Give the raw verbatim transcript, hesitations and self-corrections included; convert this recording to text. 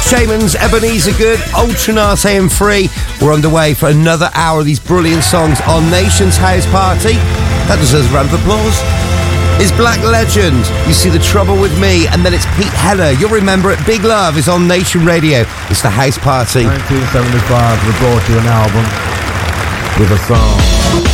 Shaman's Ebenezer Good, Ultranate A M three. We're underway for another hour of these brilliant songs on Nation's House Party. That deserves a round of applause. It's Black Legend, You See the Trouble With Me, and then it's Pete Heller. You'll remember it, Big Love is on Nation Radio. It's the House Party. nineteen seventy-five, we brought you an album with a song.